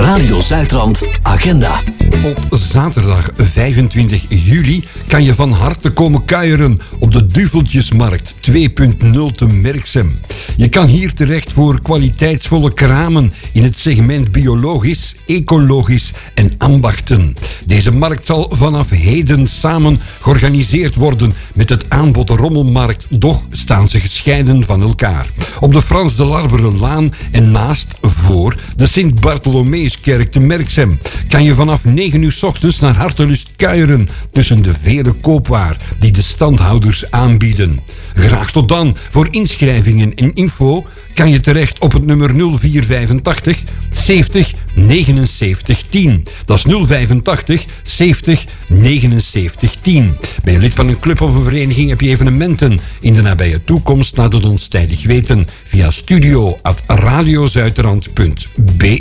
Radio Zuidrand Agenda. Op zaterdag 25 juli kan je van harte komen kuieren op de Duveltjesmarkt 2.0 te Merksem. Je kan hier terecht voor kwaliteitsvolle kramen in het segment biologisch, ecologisch en ambachten. Deze markt zal vanaf heden samen georganiseerd worden met het aanbod Rommelmarkt, doch staan ze gescheiden van elkaar. Op de Frans de Larberenlaan en naast voor de Sint-Bartholomeuskerk te Merksem kan je vanaf 9 uur 's ochtends naar hartelust kuieren tussen de vele koopwaar die de standhouders aanbieden. Graag tot dan. Voor inschrijvingen en info kan je terecht op het nummer 0485 70 79 10. Dat is 085 70 79 10. Ben je lid van een club of een vereniging, heb je evenementen in de nabije toekomst, laat het ons tijdig weten via studio@radiozuiderland.be.